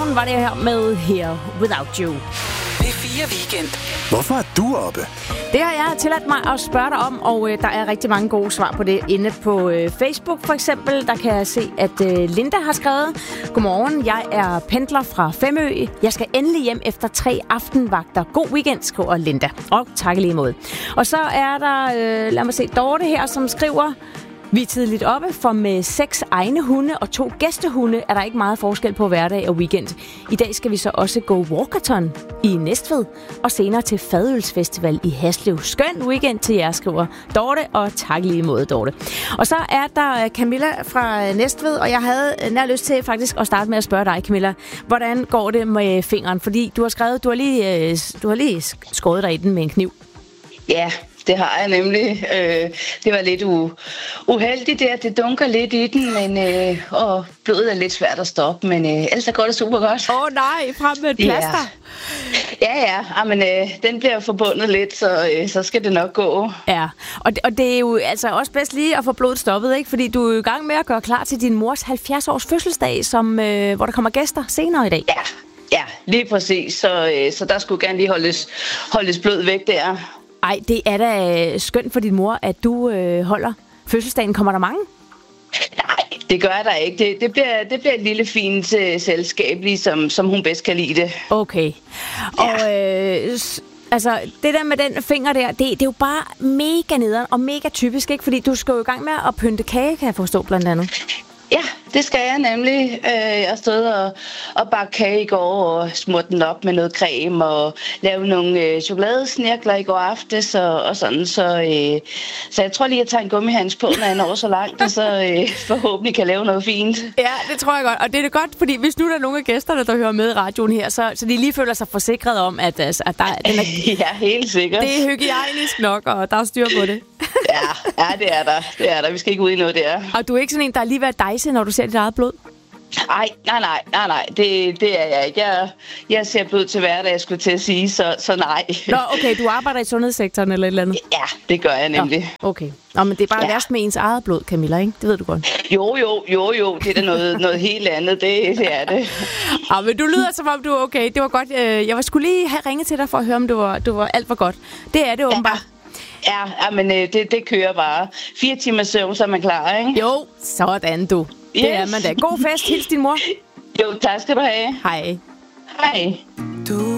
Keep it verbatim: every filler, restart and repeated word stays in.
Brown var det her med Here Without You. P fire Weekend. Hvorfor er du oppe? Det har jeg tilladt mig at spørge dig om, og øh, der er rigtig mange gode svar på det inde på øh, Facebook for eksempel. Der kan jeg se, at øh, Linda har skrevet: Godmorgen, jeg er pendler fra Femø. Jeg skal endelig hjem efter tre aftenvagter. God weekend, skriver Linda. Og tak lige imod. Og så er der, øh, lad mig se, Dorte her, som skriver: Vi er tidligt oppe, for med seks egne hunde og to gæstehunde er der ikke meget forskel på hverdag og weekend. I dag skal vi så også gå walkathon i Næstved, og senere til Fadølsfestival i Haslev. Skøn weekend til jer, skriver Dorte, og tak lige imod, Dorte. Og så er der Camilla fra Næstved, og jeg havde nær lyst til faktisk at starte med at spørge dig, Camilla, hvordan går det med fingeren? Fordi du har skrevet, du har lige, du har lige skåret dig i den med en kniv. Ja, det har jeg nemlig. Øh, det var lidt u- uheldigt der. Det dunker lidt i den, men øh, og blodet er lidt svært at stoppe, men øh, ellers går det super godt. Åh oh, nej, frem med et plaster. Ja, ja, ja. Men øh, den bliver forbundet lidt, så, øh, så skal det nok gå. Ja, og det, og det er jo altså også bedst lige at få blodet stoppet, ikke? Fordi du er i gang med at gøre klar til din mors halvfjerds års fødselsdag, som, øh, hvor der kommer gæster senere i dag. Ja, ja, lige præcis. Så, øh, så der skulle gerne lige holdes, holdes blod væk der. Ej, det er da skønt for din mor, at du øh, holder fødselsdagen. Kommer der mange? Nej, det gør der ikke. Det, det, bliver, det bliver et lille fint uh, selskab, ligesom som hun bedst kan lide det. Okay. Ja. Og øh, s- altså, det der med den finger der, det, det er jo bare mega nederen og mega typisk, ikke? Fordi du skal jo i gang med at pynte kage, kan jeg forstå, blandt andet. Ja, det skal jeg nemlig. Jeg har stået og, og bakke kage i går og smurt den op med noget creme og lave nogle øh, chokoladesnirkler i går aftes og, og sådan. Så, øh, så jeg tror lige, at jeg tager en gummihands på, når jeg når så langt, og så øh, forhåbentlig kan lave noget fint. Ja, det tror jeg godt. Og det er det godt, fordi hvis nu der er nogle af gæsterne, der hører med i radioen her, så, så de lige føler sig forsikret om, at, at der, den er, ja, helt sikkert. Det er hygiejnisk nok, og der er styr på det. ja, ja, det er der. Det er der. Vi skal ikke ud i noget der. Og du er ikke sådan en, der er lige ved at dejse, når du ser dit eget blod? Ej, nej, nej, nej, nej, det, det er jeg ikke. Jeg, jeg ser blod til hverdag, jeg skulle til at sige, så, så nej. Nå, okay, du arbejder i sundhedssektoren eller et eller andet? Ja, det gør jeg nemlig. Nå, okay. Nå, men det er bare ja. værst med ens eget blod, Camilla, ikke? Det ved du godt. Jo, jo, jo, jo. Det er da noget, noget helt andet, det, det er det. Ja, men du lyder som om, du er okay. Det var godt. Jeg var skulle lige have ringet til dig for at høre, om du var, du var alt var godt. Det er det åbenbart. Ja, ja, men det, det kører bare. Fire timer søvn, så er man klar, ikke? Jo, sådan du. Det yes. er man da. God fest. Hils din mor. Jo, tak skal du have. Hej. Hej. Du